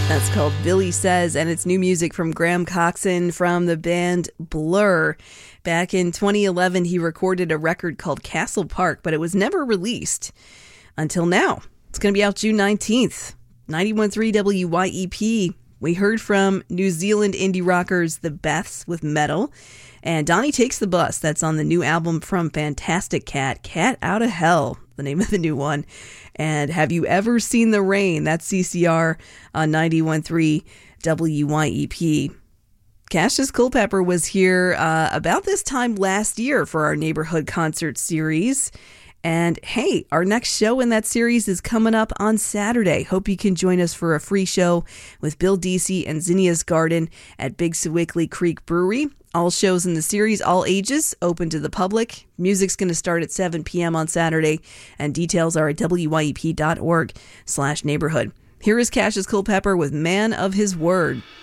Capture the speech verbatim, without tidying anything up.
That's called Billy Says, and it's new music from Graham Coxon from the band Blur. Back in twenty eleven, he recorded a record called Castle Park, but it was never released until now. It's going to be out June nineteenth. ninety-one point three W Y E P. We heard from New Zealand indie rockers The Beths with Metal, and Donnie Takes the Bus. That's on the new album from Fantastic Cat, Cat Out of Hell, the name of the new one. And Have You Ever Seen the Rain? That's C C R on ninety-one point three W Y E P. Cassius Culpepper was here uh, about this time last year for our neighborhood concert series. And hey, our next show in that series is coming up on Saturday. Hope you can join us for a free show with Bill Deasy and Zinnia's Garden at Big Sewickley Creek Brewery. All shows in the series, all ages, open to the public. Music's going to start at seven p.m. on Saturday, and details are at W Y E P dot org slash neighborhood. Here is Cassius Culpepper with Man of His Word.